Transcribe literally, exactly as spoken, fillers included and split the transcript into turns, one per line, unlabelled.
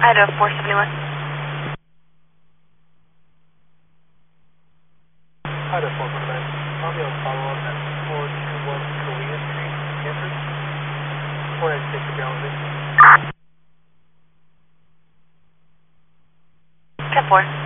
Idaho four seventy-one.
Idaho four seventy-one. Romeo follow up at four two one Korea Street, Kansas. four nine six to be elevation.
ten four.